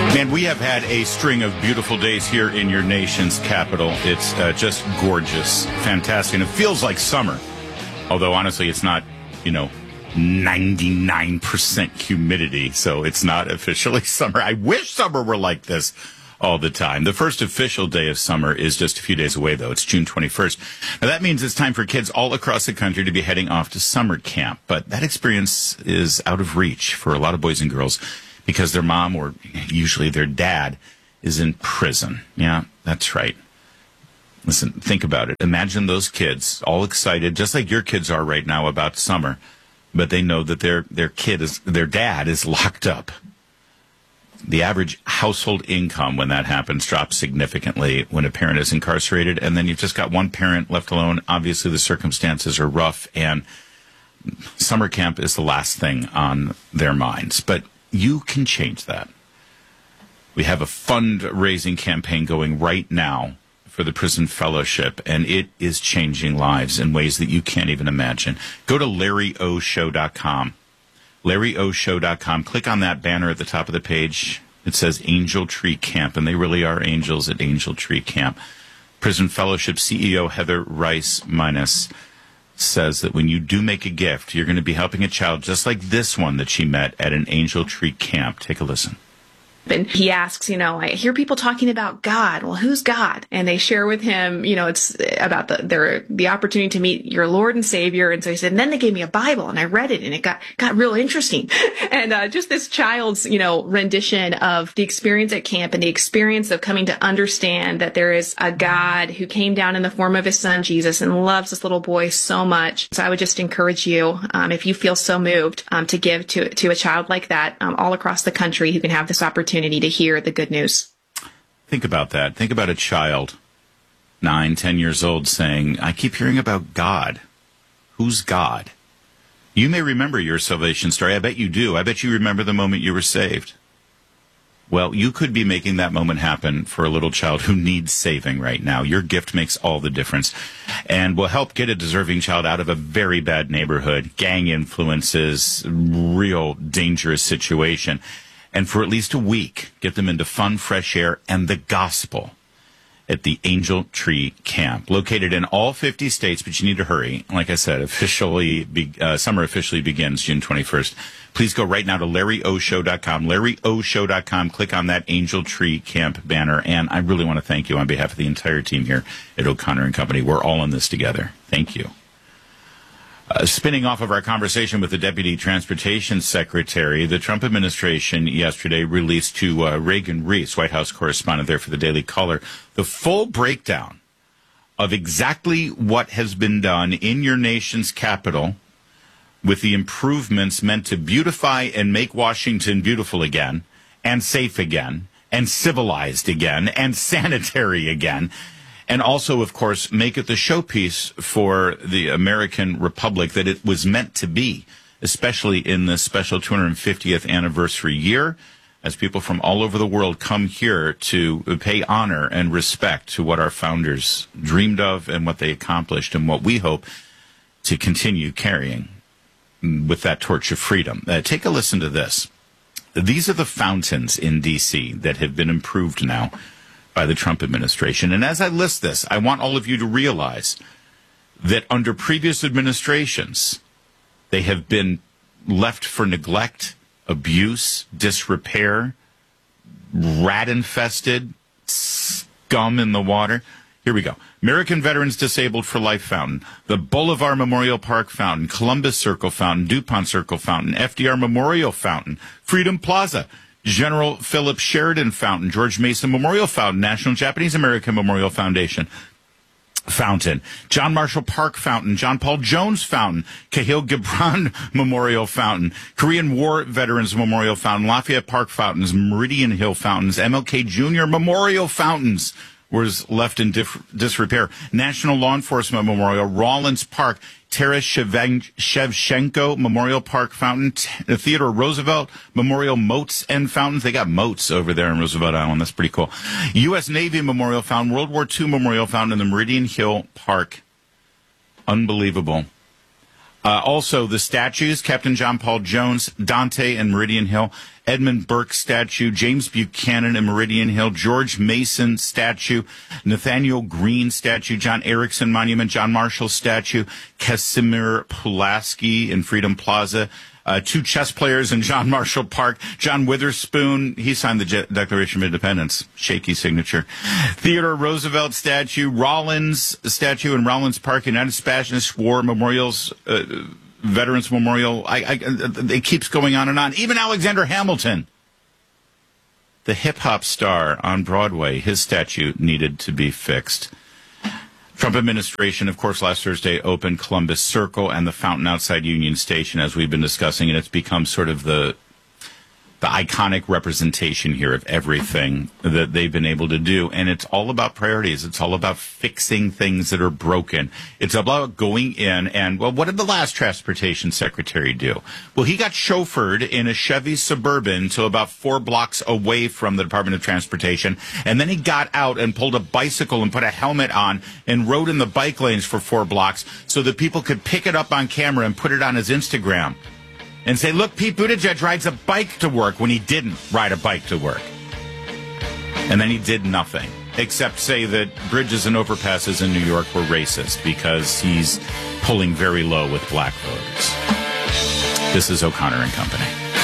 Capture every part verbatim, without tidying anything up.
Man, we have had a string of beautiful days here in your nation's capital. It's uh, just gorgeous, fantastic, and it feels like summer. Although, honestly, it's not, you know, ninety-nine percent humidity, so it's not officially summer. I wish summer were like this all the time. The first official day of summer is just a few days away, though. It's June twenty-first. Now, that means it's time for kids all across the country to be heading off to summer camp. But that experience is out of reach for a lot of boys and girls because their mom, or usually their dad, is in prison. Yeah, that's right. Listen, think about it. Imagine those kids all excited, just like your kids are right now about summer, but they know that their their kid is their dad is locked up. The average household income when that happens drops significantly when a parent is incarcerated, and then you've just got one parent left alone. Obviously, the circumstances are rough, and summer camp is the last thing on their minds. But you can change that. We have a fundraising campaign going right now for the Prison Fellowship, and it is changing lives in ways that you can't even imagine. Go to Larry O Show dot com. Larry O Show dot com. Click on that banner at the top of the page. It says Angel Tree Camp, and they really are angels at Angel Tree Camp. Prison Fellowship C E O Heather Rice Minus says that when you do make a gift, you're going to be helping a child just like this one that she met at an Angel Tree Camp. Take a listen. And he asks, you know, I hear people talking about God. Well, who's God? And they share with him, you know, it's about the their the opportunity to meet your Lord and Savior. And so he said, and then they gave me a Bible, and I read it, and it got got real interesting. And uh, just this child's, you know, rendition of the experience at camp and the experience of coming to understand that there is a God who came down in the form of his son Jesus and loves this little boy so much. So I would just encourage you, um, if you feel so moved, um, to give to to a child like that, um, all across the country who can have this opportunity to hear the good news. Think about that. Think about a child, nine, ten years old, saying, I keep hearing about God. Who's God? You may remember your salvation story. I bet you do. I bet you remember the moment you were saved. Well, you could be making that moment happen for a little child who needs saving right now. Your gift makes all the difference and will help get a deserving child out of a very bad neighborhood, gang influences, real dangerous situation. And for at least a week, get them into fun, fresh air, and the gospel at the Angel Tree Camp, located in all fifty states, but you need to hurry. Like I said, officially, be, uh, summer officially begins June twenty-first. Please go right now to Larry O Show dot com, Larry O Show dot com. Click on that Angel Tree Camp banner. And I really want to thank you on behalf of the entire team here at O'Connor and Company. We're all in this together. Thank you. Uh, spinning off of our conversation with the Deputy Transportation Secretary, the Trump administration yesterday released to uh, Reagan Reese, White House correspondent there for the Daily Caller, the full breakdown of exactly what has been done in your nation's capital with the improvements meant to beautify and make Washington beautiful again, and safe again, and civilized again, and sanitary again. And also, of course, make it the showpiece for the American Republic that it was meant to be, especially in this special two hundred fiftieth anniversary year, as people from all over the world come here to pay honor and respect to what our founders dreamed of and what they accomplished and what we hope to continue carrying with that torch of freedom. Uh, take a listen to this. These are the fountains in D C that have been improved now by the Trump administration. And as I list this, I want all of you to realize that under previous administrations, they have been left for neglect, abuse, disrepair, rat-infested, scum in the water. Here we go. American Veterans Disabled for Life Fountain, the Boulevard Memorial Park Fountain, Columbus Circle Fountain, DuPont Circle Fountain, F D R Memorial Fountain, Freedom Plaza, General Philip Sheridan Fountain, George Mason Memorial Fountain, National Japanese American Memorial Foundation Fountain, John Marshall Park Fountain, John Paul Jones Fountain, Kahlil Gibran Memorial Fountain, Korean War Veterans Memorial Fountain, Lafayette Park Fountains, Meridian Hill Fountains, M L K Junior Memorial Fountains was left in dif- disrepair, National Law Enforcement Memorial, Rollins Park, Taras Shevchenko Memorial Park Fountain, T- Theodore Roosevelt Memorial Moats and Fountains. They got moats over there in Roosevelt Island. That's pretty cool. U S Navy Memorial Fountain, World War Two Memorial Fountain, and the Meridian Hill Park. Unbelievable. Uh, also, the statues, Captain John Paul Jones, Dante and Meridian Hill, Edmund Burke statue, James Buchanan and Meridian Hill, George Mason statue, Nathaniel Green statue, John Erickson monument, John Marshall statue, Casimir Pulaski in Freedom Plaza, Uh, two chess players in John Marshall Park. John Witherspoon, he signed the Je- Declaration of Independence. Shaky signature. Theodore Roosevelt statue, Rollins statue in Rollins Park, United Spanish War Memorials, uh, Veterans Memorial. I, I, it keeps going on and on. Even Alexander Hamilton, the hip-hop star on Broadway, his statue needed to be fixed. Trump administration, of course, last Thursday opened Columbus Circle and the fountain outside Union Station, as we've been discussing, and it's become sort of the the iconic representation here of everything that they've been able to do. And it's all about priorities. It's all about fixing things that are broken. It's about going in and, well, what did the last transportation secretary do? Well, he got chauffeured in a Chevy Suburban to about four blocks away from the Department of Transportation. And then he got out and pulled a bicycle and put a helmet on and rode in the bike lanes for four blocks so that people could pick it up on camera and put it on his Instagram. And say, look, Pete Buttigieg rides a bike to work, when he didn't ride a bike to work. And then he did nothing, except say that bridges and overpasses in New York were racist because he's pulling very low with black voters. This is O'Connor and Company.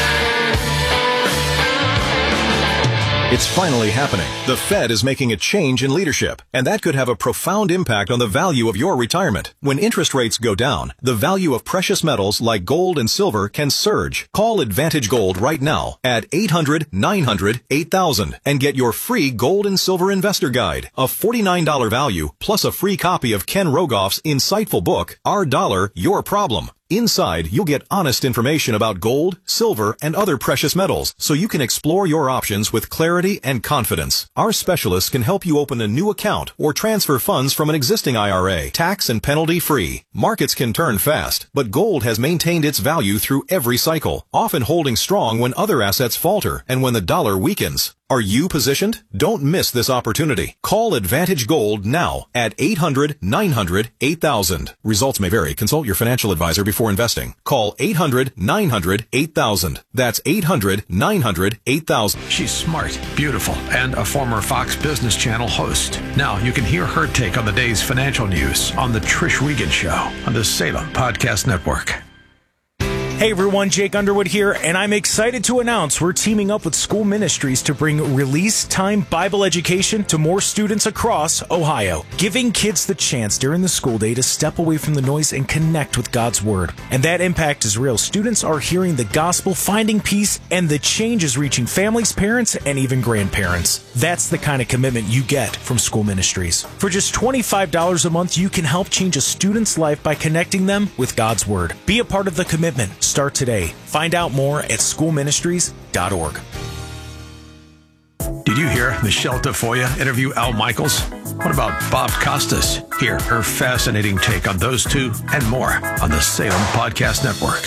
It's finally happening. The Fed is making a change in leadership, and that could have a profound impact on the value of your retirement. When interest rates go down, the value of precious metals like gold and silver can surge. Call Advantage Gold right now at eight hundred, nine hundred, eight thousand and get your free gold and silver investor guide, a forty-nine dollars value, plus a free copy of Ken Rogoff's insightful book, Our Dollar, Your Problem. Inside, you'll get honest information about gold, silver, and other precious metals, so you can explore your options with clarity and confidence. Our specialists can help you open a new account or transfer funds from an existing I R A, tax and penalty free. Markets can turn fast, but gold has maintained its value through every cycle, often holding strong when other assets falter and when the dollar weakens. Are you positioned? Don't miss this opportunity. Call Advantage Gold now at eight hundred, nine hundred, eight thousand. Results may vary. Consult your financial advisor before investing. Call eight hundred, nine hundred, eight thousand. That's eight hundred, nine hundred, eight thousand. She's smart, beautiful, and a former Fox Business Channel host. Now you can hear her take on the day's financial news on The Trish Wiegand Show on the Salem Podcast Network. Hey everyone, Jake Underwood here, and I'm excited to announce we're teaming up with School Ministries to bring Release Time Bible education to more students across Ohio, giving kids the chance during the school day to step away from the noise and connect with God's Word. And that impact is real. Students are hearing the gospel, finding peace, and the change is reaching families, parents, and even grandparents. That's the kind of commitment you get from School Ministries. For just twenty-five dollars a month, you can help change a student's life by connecting them with God's Word. Be a part of the commitment. Start today. Find out more at school ministries dot org. Did you hear Michelle Tafoya interview Al Michaels? What about Bob Costas? Hear her fascinating take on those two and more on the Salem Podcast Network.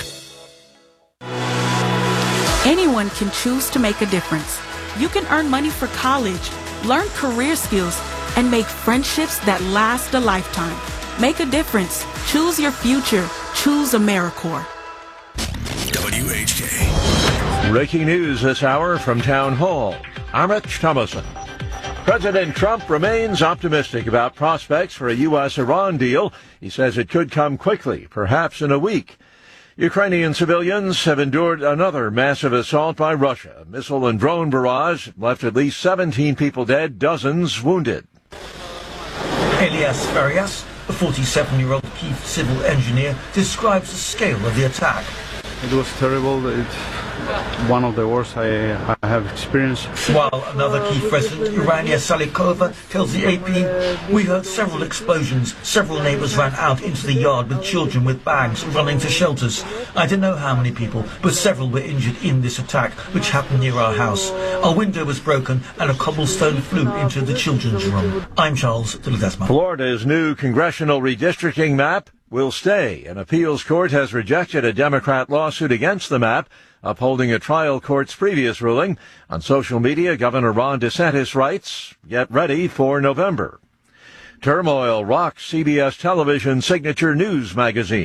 Anyone can choose to make a difference. You can earn money for college, learn career skills, and make friendships that last a lifetime. Make a difference. Choose your future. Choose AmeriCorps. W H K. Breaking news this hour from Town Hall. I'm Rich Thomason. President Trump remains optimistic about prospects for a U S Iran deal. He says it could come quickly, perhaps in a week. Ukrainian civilians have endured another massive assault by Russia. A missile and drone barrage left at least seventeen people dead, dozens wounded. Elias Farias, a forty-seven-year-old Kyiv civil engineer, describes the scale of the attack. It was terrible. It's one of the worst I, I have experienced. While another Kyiv resident, Urania Salikova, tells the A P, we heard several explosions. Several neighbors ran out into the yard with children with bags running to shelters. I don't know how many people, but several were injured in this attack, which happened near our house. Our window was broken and a cobblestone flew into the children's room. I'm Charles de Ledesma. Florida's new congressional redistricting map will stay. An appeals court has rejected a Democrat lawsuit against the map, upholding a trial court's previous ruling. On social media, Governor Ron DeSantis writes, "Get ready for November." Turmoil rocks C B S television signature news magazine.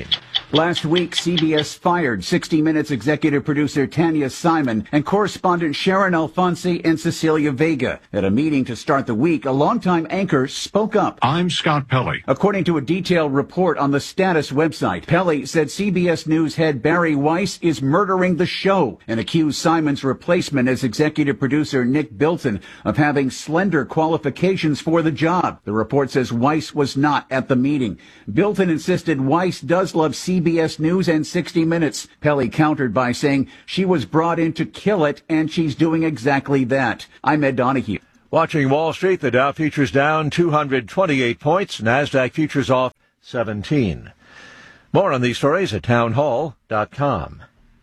Last week, C B S fired sixty minutes executive producer Tanya Simon and correspondent Sharon Alfonsi and Cecilia Vega. At a meeting to start the week, a longtime anchor spoke up. I'm Scott Pelley. According to a detailed report on the Status website, Pelley said C B S News head Barry Weiss is murdering the show and accused Simon's replacement as executive producer Nick Bilton of having slender qualifications for the job. The report says Weiss was not at the meeting. Bilton insisted Weiss does love C B S News and sixty minutes. Pelley countered by saying she was brought in to kill it, and she's doing exactly that. I'm Ed Donahue. Watching Wall Street, the Dow futures down two hundred twenty-eight points, NASDAQ futures off seventeen. More on these stories at townhall dot com.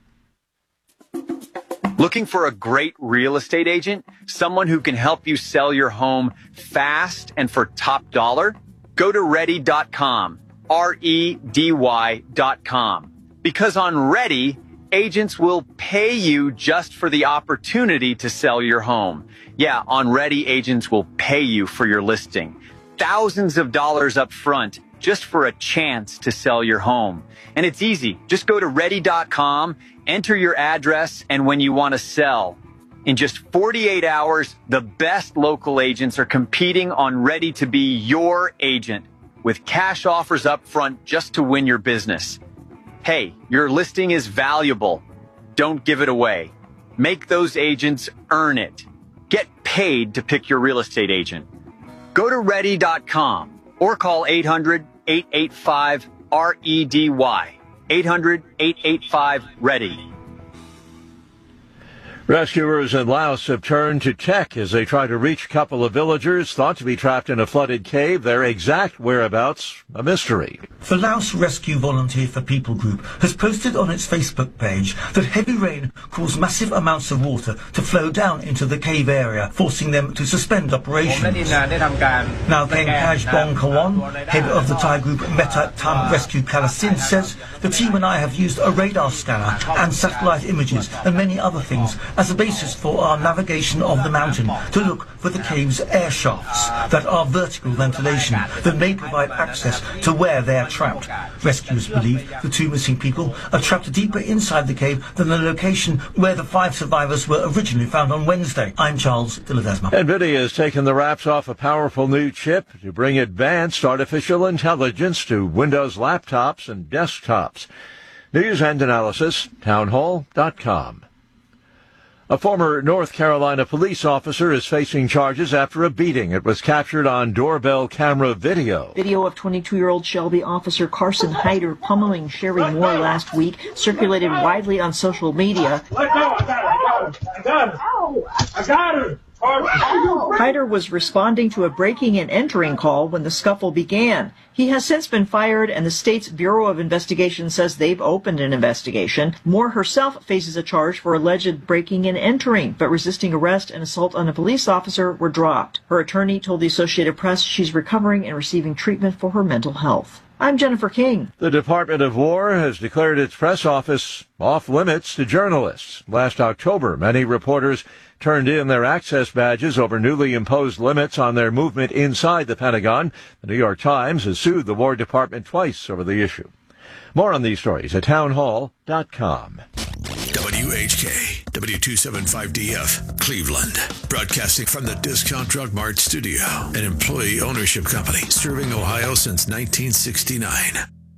Looking for a great real estate agent? Someone who can help you sell your home fast and for top dollar? Go to ready dot com. R E D Y dot com. Because on Ready, agents will pay you just for the opportunity to sell your home. Yeah, on Ready, agents will pay you for your listing. Thousands of dollars up front just for a chance to sell your home. And it's easy. Just go to ready dot com, enter your address, and when you want to sell. In just forty-eight hours, the best local agents are competing on Ready to be your agent, with cash offers up front just to win your business. Hey, your listing is valuable. Don't give it away. Make those agents earn it. Get paid to pick your real estate agent. Go to ready dot com or call eight hundred, eight eight five, R E D Y. eight hundred, eight eight five, READY. Rescuers in Laos have turned to tech as they try to reach a couple of villagers thought to be trapped in a flooded cave. Their exact whereabouts, a mystery. The Laos Rescue Volunteer for People group has posted on its Facebook page that heavy rain caused massive amounts of water to flow down into the cave area, forcing them to suspend operations. Now, Pankaj Bongkawan, head of the Thai group Meta Tam Rescue Kalasin, says, the team and I have used a radar scanner and satellite images and many other things as a basis for our navigation of the mountain to look for the cave's air shafts that are vertical ventilation that may provide access to where they are trapped. Rescuers believe the two missing people are trapped deeper inside the cave than the location where the five survivors were originally found on Wednesday. I'm Charles de Ledesma. NVIDIA has taken the wraps off a powerful new chip to bring advanced artificial intelligence to Windows laptops and desktops. News and analysis, townhall dot com. A former North Carolina police officer is facing charges after a beating. It was captured on doorbell camera video. Video of twenty-two-year-old Shelby officer Carson Hyder pummeling Sherry Moore last week circulated widely on social media. Let go! I got her! I got her! I got her! Hyder was responding to a breaking and entering call when the scuffle began. He has since been fired, and the state's Bureau of Investigation says they've opened an investigation. Moore herself faces a charge for alleged breaking and entering, but resisting arrest and assault on a police officer were dropped. Her attorney told the Associated Press she's recovering and receiving treatment for her mental health. I'm Jennifer King. The Department of War has declared its press office off limits to journalists. Last October, many reporters turned in their access badges over newly imposed limits on their movement inside the Pentagon. The New York Times has sued the War Department twice over the issue. More on these stories at townhall dot com. W H K, W two seventy-five D F, Cleveland. Broadcasting from the Discount Drug Mart studio, an employee ownership company serving Ohio since nineteen sixty-nine.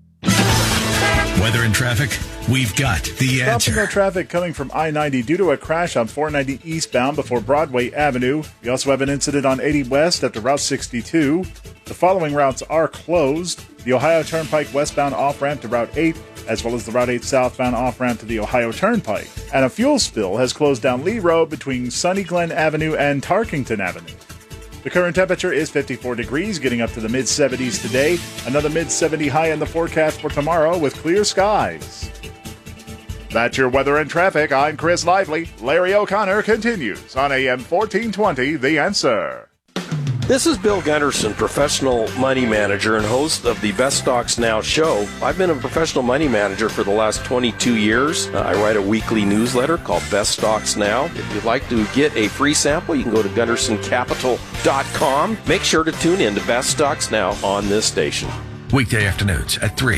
Weather and traffic, we've got the answer. Stopping our traffic coming from I ninety due to a crash on four ninety eastbound before Broadway Avenue. We also have an incident on eighty west after Route sixty-two. The following routes are closed. The Ohio Turnpike westbound off-ramp to Route eight, as well as the Route eight southbound off-ramp to the Ohio Turnpike. And a fuel spill has closed down Lee Road between Sunny Glen Avenue and Tarkington Avenue. The current temperature is fifty-four degrees, getting up to the mid seventies today. Another mid seventy high in the forecast for tomorrow with clear skies. That's your weather and traffic. I'm Chris Lively. Larry O'Connor continues on A M fourteen twenty, The Answer. This is Bill Gunderson, professional money manager and host of the Best Stocks Now show. I've been a professional money manager for the last twenty-two years. Uh, I write a weekly newsletter called Best Stocks Now. If you'd like to get a free sample, you can go to gunderson capital dot com. Make sure to tune in to Best Stocks Now on this station. Weekday afternoons at three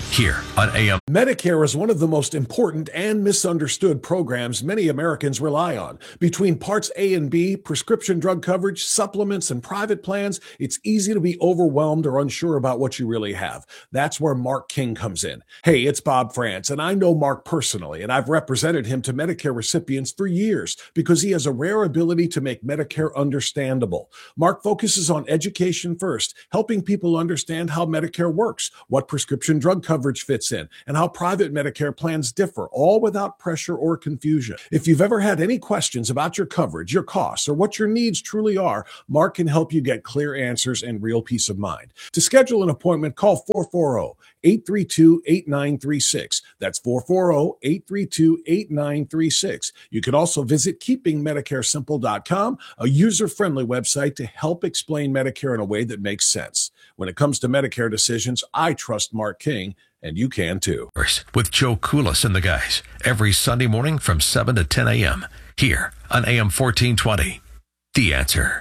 here on A M. Medicare is one of the most important and misunderstood programs many Americans rely on. Between Parts A and B, prescription drug coverage, supplements, and private plans, it's easy to be overwhelmed or unsure about what you really have. That's where Mark King comes in. Hey, it's Bob France, and I know Mark personally, and I've represented him to Medicare recipients for years because he has a rare ability to make Medicare understandable. Mark focuses on education first, helping people understand how Medicare works, what prescription drug coverage fits in, and how private Medicare plans differ, all without pressure or confusion. If you've ever had any questions about your coverage, your costs, or what your needs truly are, Mark can help you get clear answers and real peace of mind. To schedule an appointment, call four four zero, eight three two, eight nine three six. That's four four zero, eight three two, eight nine three six. You can also visit keeping medicare simple dot com, a user-friendly website to help explain Medicare in a way that makes sense. When it comes to Medicare decisions, I trust Mark King, and you can too. With Joe Kulis and the guys, every Sunday morning from seven to ten a.m. here on A M fourteen twenty. The Answer.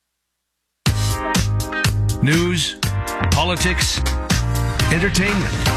News, politics, entertainment.